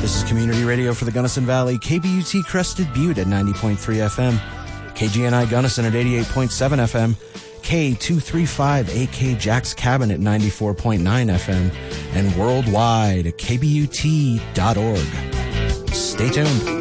This is community radio for the Gunnison Valley, KBUT Crested Butte at 90.3 FM, KGNI Gunnison at 88.7 FM, K235AK Jack's Cabin at 94.9 FM, and worldwide at kbut.org. Stay tuned.